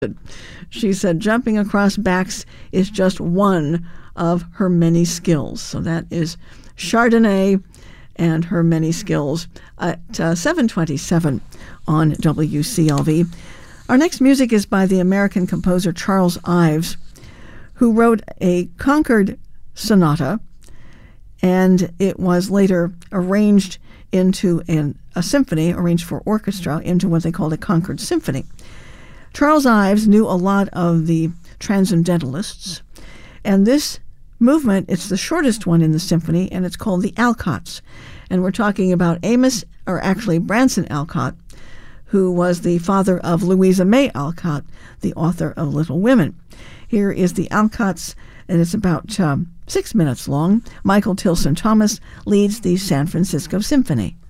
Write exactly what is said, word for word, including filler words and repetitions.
She said jumping across backs is just one of her many skills. So that is Chardonnay and her many skills at uh, seven twenty-seven on W C L V. Our next music is by the American composer Charles Ives, who wrote a Concord sonata, and it was later arranged into an, a symphony, arranged for orchestra, into what they called a Concord Symphony. Charles Ives knew a lot of the transcendentalists, and this movement, it's the shortest one in the symphony, and it's called the Alcotts. And we're talking about Amos, or actually Branson Alcott, who was the father of Louisa May Alcott, the author of Little Women. Here is the Alcotts, and it's about um, six minutes long. Michael Tilson Thomas leads the San Francisco Symphony.